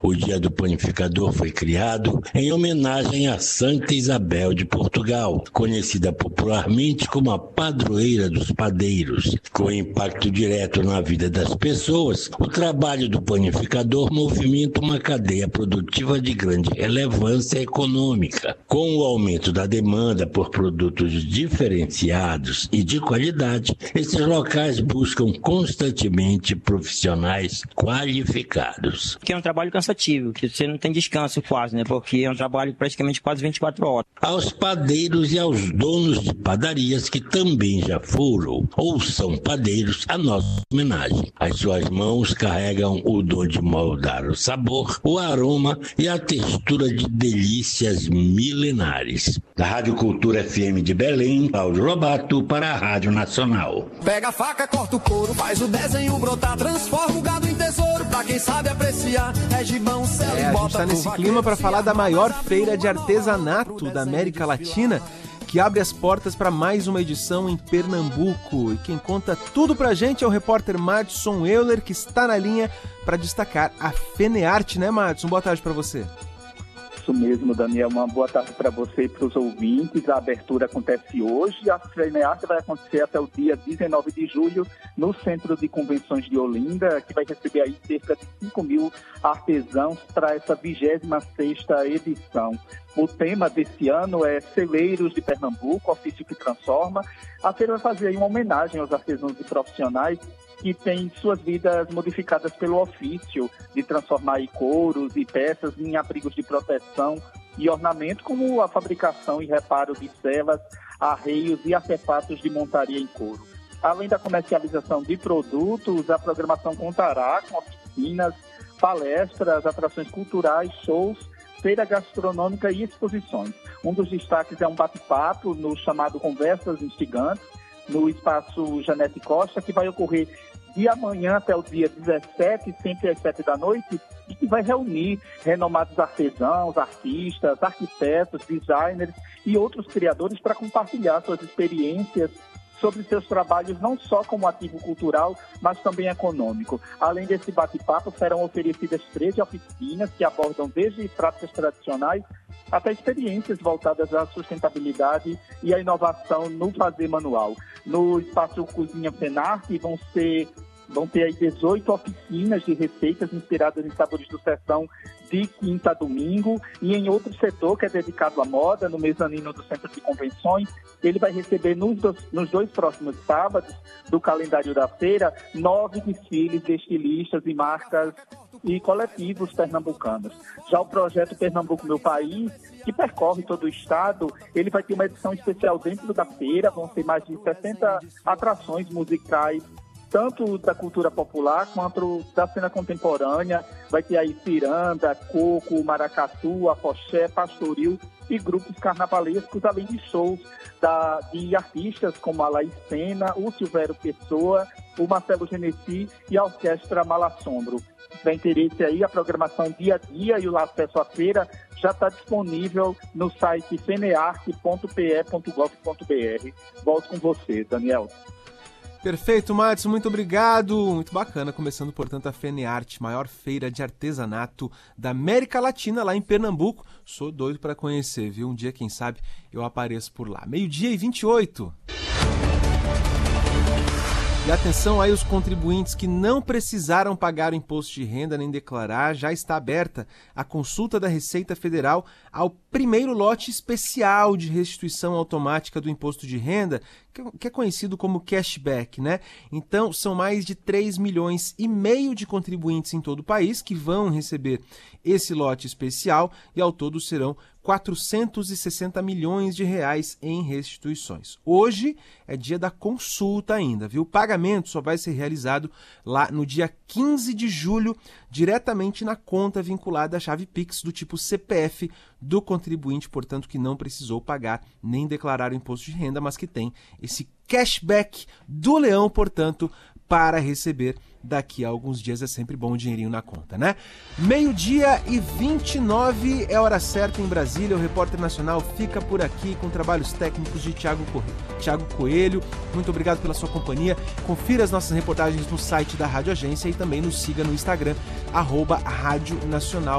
O Dia do Panificador foi criado em homenagem a Santa Isabel de Portugal, conhecida popularmente como a padroeira dos padeiros. Com impacto direto na vida das pessoas, o trabalho do panificador movimenta uma cadeia produtiva de grande relevância econômica. Com o aumento da demanda por produtos diferenciados e de qualidade, esses locais buscam constantemente profissionais qualificados. Que é um trabalho cansativo, que você não tem descanso quase, né? Porque é um trabalho praticamente quase 24 horas. Aos padeiros e aos donos de padarias que também já foram ou são padeiros, a nossa homenagem. As suas mãos carregam o dom de moldar o sabor, o aroma e a textura de delícias milenares. Da Rádio Cultura FM de Belém, Cláudio Lobato para a Rádio Nacional. Pega a faca, corta o couro, faz o desenho brotar, transforma o gado em tesouro, pra quem sabe apreciar, é gibão, céu e bota. A gente tá nesse clima para falar da maior feira de artesanato da América Latina, que abre as portas para mais uma edição em Pernambuco. E quem conta tudo pra gente é o repórter Madison Euler, que está na linha para destacar a FENEARTE, né, Madison? Boa tarde para você. Isso mesmo, Daniel. Uma boa tarde para você e para os ouvintes. A abertura acontece hoje. A FENEARTE vai acontecer até o dia 19 de julho no Centro de Convenções de Olinda, que vai receber aí cerca de 5 mil artesãos para essa 26ª edição. O tema desse ano é Celeiros de Pernambuco, ofício que transforma. A feira vai fazer aí uma homenagem aos artesãos e profissionais que têm suas vidas modificadas pelo ofício de transformar aí couros e peças em abrigos de proteção e ornamento, como a fabricação e reparo de celas, arreios e artefatos de montaria em couro. Além da comercialização de produtos, a programação contará com oficinas, palestras, atrações culturais, shows, feira gastronômica e exposições. Um dos destaques é um bate-papo no chamado Conversas Instigantes, no espaço Janete Costa, que vai ocorrer de amanhã até o dia 17, sempre às 7 da noite, e que vai reunir renomados artesãos, artistas, arquitetos, designers e outros criadores para compartilhar suas experiências sobre seus trabalhos, não só como ativo cultural, mas também econômico. Além desse bate-papo, serão oferecidas 13 oficinas que abordam desde práticas tradicionais até experiências voltadas à sustentabilidade e à inovação no fazer manual. No espaço Cozinha FENEARTE vão ter aí 18 oficinas de receitas inspiradas em sabores do sertão de quinta a domingo, e em outro setor que é dedicado à moda, no mezanino do Centro de Convenções, ele vai receber nos dois próximos sábados do calendário da feira 9 desfiles de estilistas e marcas e coletivos pernambucanos. Já o projeto Pernambuco Meu País, que percorre todo o estado, ele vai ter uma edição especial dentro da feira, vão ser mais de 60 atrações musicais, tanto da cultura popular quanto da cena contemporânea. Vai ter aí ciranda, coco, maracatu, afoxé, pastoril e grupos carnavalescos, além de shows de artistas como a Laís Sena, o Silvério Pessoa, o Marcelo Genesi e a Orquestra Malassombro. Se tiver interesse aí, a programação dia a dia e o acesso à feira já está disponível no site fenearte.pe.gov.br. Volto com você, Daniel. Perfeito, Madison, muito obrigado. Muito bacana, começando, portanto, a FENEARTE, maior feira de artesanato da América Latina, lá em Pernambuco. Sou doido para conhecer, viu? Um dia, quem sabe, eu apareço por lá. 12:28. E atenção aí os contribuintes que não precisaram pagar o imposto de renda nem declarar, já está aberta a consulta da Receita Federal ao primeiro lote especial de restituição automática do imposto de renda, que é conhecido como cashback, né? Então, são mais de 3,5 milhões de contribuintes em todo o país que vão receber esse lote especial e ao todo serão 460 milhões de reais em restituições. Hoje é dia da consulta ainda, viu? O pagamento só vai ser realizado lá no dia 15 de julho, diretamente na conta vinculada à chave Pix do tipo CPF do contribuinte, portanto, que não precisou pagar nem declarar o imposto de renda, mas que tem esse cashback do Leão, portanto, para receber daqui a alguns dias. É sempre bom um dinheirinho na conta, né? 12:29 é hora certa em Brasília. O Repórter Nacional fica por aqui com trabalhos técnicos de Thiago Coelho. Muito obrigado pela sua companhia. Confira as nossas reportagens no site da Rádio Agência e também nos siga no Instagram, @Rádio Nacional.